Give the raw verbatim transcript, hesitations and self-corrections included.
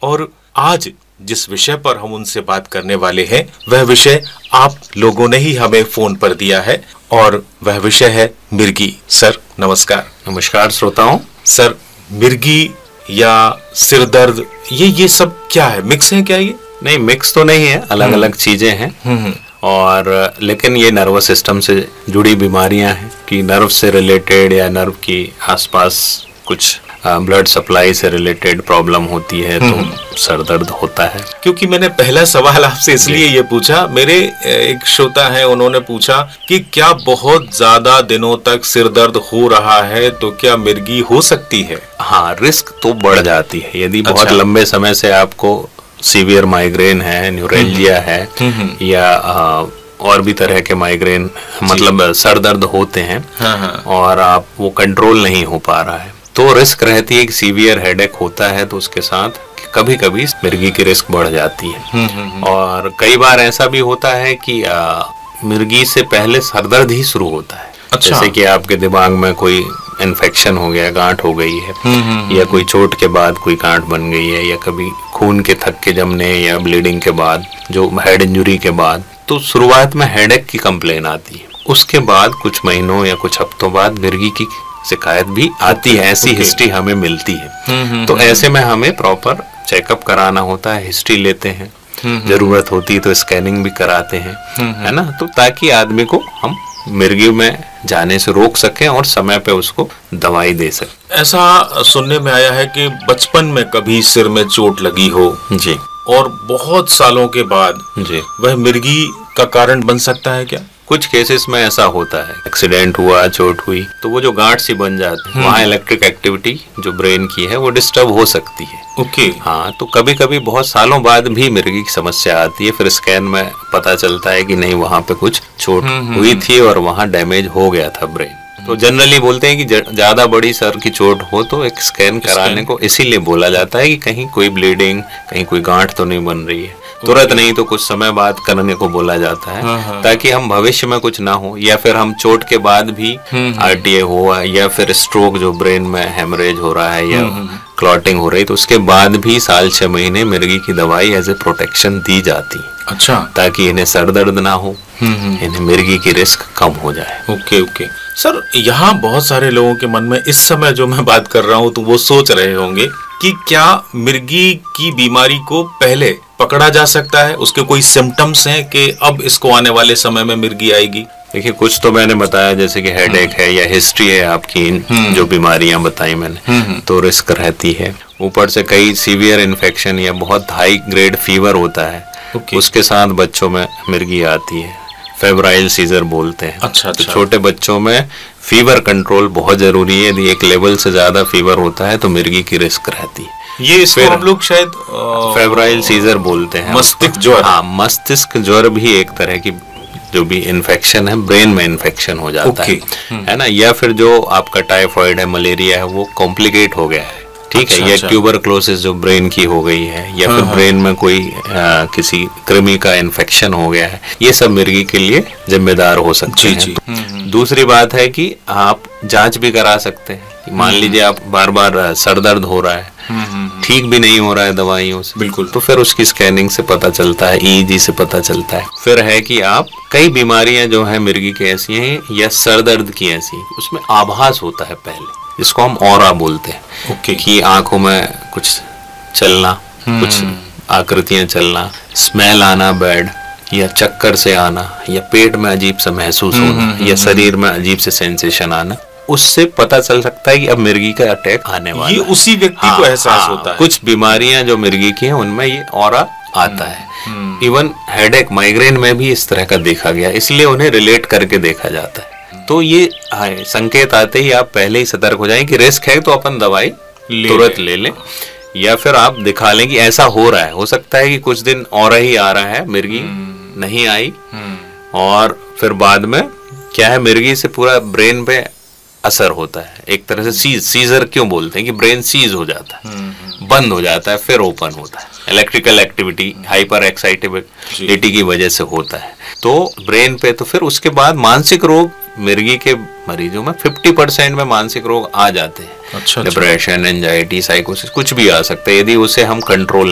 और आज जिस विषय पर हम उनसे बात करने वाले हैं वह विषय आप लोगों ने ही हमें फोन पर दिया है और वह विषय है मिर्गी। सर नमस्कार। नमस्कार श्रोताओं। सर, मिर्गी या सिर दर्द ये ये सब क्या है, मिक्स है क्या ये? नहीं, मिक्स तो नहीं है, अलग अलग चीजें हैं और लेकिन ये नर्वस सिस्टम से जुड़ी बीमारियां हैं कि नर्व से रिलेटेड या नर्व की आसपास कुछ ब्लड सप्लाई से रिलेटेड प्रॉब्लम होती है तो सर दर्द होता है। क्योंकि मैंने पहला सवाल आपसे इसलिए ये पूछा, मेरे एक श्रोता है उन्होंने पूछा कि क्या बहुत ज्यादा दिनों तक सिर दर्द हो रहा है तो क्या मिर्गी हो सकती है? हाँ, रिस्क तो बढ़ जाती है यदि अच्छा। बहुत लंबे समय से आपको सीवियर माइग्रेन है, न्यूरेल्जिया है या आ, और भी तरह के माइग्रेन मतलब सर दर्द होते हैं। हाँ हाँ। और आप वो कंट्रोल नहीं हो पा रहा है तो रिस्क रहती है कि सीवियर हेडेक होता है तो उसके साथ कभी कभी मिर्गी की रिस्क बढ़ जाती है। और कई बार ऐसा भी होता है कि आ, मिर्गी से पहले सर दर्द ही शुरू होता है। अच्छा। जैसे कि आपके दिमाग में कोई इन्फेक्शन हो गया, गांठ हो गई है या कोई चोट के बाद कोई गांठ बन गई है या कभी खून के थक्के जमने या ब्लीडिंग के बाद, जो हेड इंजरी के बाद, तो शुरुआत में हेडेक की कंप्लेन आती है। उसके बाद कुछ महीनों या कुछ हफ्तों बाद मिर्गी की शिकायत भी आती है। ऐसी हिस्ट्री हमें मिलती है। तो ऐसे में हमें प्रॉपर चेकअप कराना होता है, हिस्ट्री लेते हैं, जरूरत होती है तो स्कैनिंग भी कराते हैं, है ना, तो ताकि आदमी को हम मिर्गी में जाने से रोक सकें और समय पे उसको दवाई दे सकें। ऐसा सुनने में आया है कि बचपन में कभी सिर में चोट लगी हो जी और बहुत सालों के बाद जी वह मिर्गी का कारण बन सकता है क्या? कुछ केसेस में ऐसा होता है, एक्सीडेंट हुआ, चोट हुई तो वो जो गांठ सी बन जाती है वहाँ इलेक्ट्रिक एक्टिविटी जो ब्रेन की है वो डिस्टर्ब हो सकती है। ओके। हाँ, तो कभी कभी बहुत सालों बाद भी मिर्गी की समस्या आती है, फिर स्कैन में पता चलता है कि नहीं वहाँ पे कुछ चोट हुई थी और वहाँ डैमेज हो गया था ब्रेन। तो जनरली बोलते हैं कि ज्यादा बड़ी सर की चोट हो तो एक स्कैन कराने को इसीलिए बोला जाता है कि कहीं कोई ब्लीडिंग, कहीं कोई गांठ तो नहीं बन रही है। तुरंत नहीं तो कुछ समय बाद करने को बोला जाता है ताकि हम भविष्य में कुछ ना हो, या फिर हम चोट के बाद भी आरटीए हो या फिर स्ट्रोक जो ब्रेन में हेमरेज हो रहा है या क्लॉटिंग हो रही है तो उसके बाद भी साल छह महीने मिर्गी की दवाई एज ए प्रोटेक्शन दी जाती है। अच्छा। ताकि इन्हें सर दर्द ना हो, इन्हें मिर्गी की रिस्क कम हो जाए। ओके ओके सर, यहाँ बहुत सारे लोगों के मन में इस समय जो मैं बात कर रहा हूँ तो वो सोच रहे होंगे कि क्या मिर्गी की बीमारी को पहले पकड़ा जा सकता है? उसके कोई सिम्टम्स हैं कि अब इसको आने वाले समय में मिर्गी आएगी? देखिए, कुछ तो मैंने बताया जैसे कि हेडेक है या हिस्ट्री है आपकी, जो बीमारियां बताई मैंने, तो रिस्क रहती है। ऊपर से कई सीवियर इन्फेक्शन या बहुत हाई ग्रेड फीवर होता है, okay. उसके साथ बच्चों में मिर्गी आती है, फेब्राइल सीजर बोलते हैं। अच्छा, अच्छा। तो छोटे बच्चों में फीवर कंट्रोल बहुत जरूरी है, यदि एक लेवल से ज्यादा फीवर होता है तो मिर्गी की रिस्क रहती है। ये इसको हम लोग शायद फेब्राइल सीजर बोलते हैं। मस्तिष्क ज्वर। हाँ, मस्तिष्क ज्वर भी एक तरह की जो भी इन्फेक्शन है, ब्रेन में इन्फेक्शन हो जाता है, है ना, या फिर जो आपका टाइफॉइड है, मलेरिया है, वो कॉम्प्लिकेट हो गया है, ठीक है, या ट्यूबरक्लोसिस जो ब्रेन की हो गई है, या फिर ब्रेन में कोई आ, किसी कृमि का इन्फेक्शन हो गया है, ये सब मिर्गी के लिए जिम्मेदार हो सकते हैं। दूसरी बात है कि आप जांच भी करा सकते हैं। मान लीजिए आप बार बार सर दर्द हो रहा है, ठीक भी नहीं हो रहा है दवाइयों से, बिल्कुल, तो फिर उसकी स्कैनिंग से पता चलता है, ईईजी से पता चलता है। फिर है कि आप कई बीमारियां जो है मिर्गी की ऐसी हैं या सर दर्द की ऐसी, उसमें आभास होता है पहले, जिसको हम ऑरा बोलते हैं, okay. कि आंखों में कुछ चलना, कुछ आकृतियां चलना, स्मेल आना बैड, या चक्कर से आना, या पेट में अजीब सा महसूस होना, या शरीर में अजीब से सेंसेशन आना, उससे पता चल सकता है कि अब मिर्गी का अटैक आने वाला है। ये उसी व्यक्ति हाँ, को एहसास हाँ, होता है। कुछ बीमारियां जो मिर्गी की हैं उनमें ये ऑरा आता है। इवन हेडेक, माइग्रेन में भी इस तरह का देखा गया, इसलिए उन्हें रिलेट करके देखा जाता है। तो ये संकेत आते ही आप पहले ही सतर्क हो जाएं कि रिस्क है तो अपन दवाई तुरंत ले लें, या फिर आप दिखा लें कि ऐसा हो रहा है। हो सकता है कि कुछ दिन और ही आ रहा है, मिर्गी नहीं आई, और फिर बाद में क्या है, मिर्गी से पूरा ब्रेन पे असर होता है, एक तरह से सीज, सीजर क्यों बोलते हैं कि ब्रेन सीज हो जाता है, बंद हो जाता है, फिर ओपन होता है। इलेक्ट्रिकल एक्टिविटी, हाइपर एक्साइटेबिलिटी की वजह से होता है तो ब्रेन पे। तो फिर उसके बाद मानसिक रोग, मिर्गी के मरीजों में पचास परसेंट में मानसिक रोग आ जाते हैं। अच्छा, डिप्रेशन, एंजाइटी, साइकोसिस, कुछ भी आ सकता है यदि उसे हम कंट्रोल